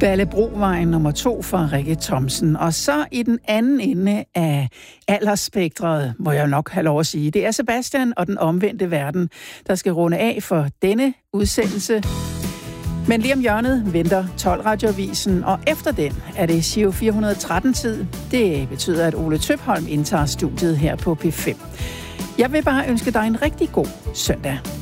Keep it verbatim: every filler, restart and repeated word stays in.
Dallebrovejen nummer to fra Rikke Thomsen. Og så i den anden ende af aldersspektret, må jeg nok have lov at sige, det er Sebastian og den omvendte verden, der skal runde af for denne udsendelse. Men lige om hjørnet venter tolv-radioavisen, og efter den er det Giro fire hundrede og tretten-tid. Det betyder, at Ole Tøpholm indtager studiet her på P fem. Jeg vil bare ønske dig en rigtig god søndag.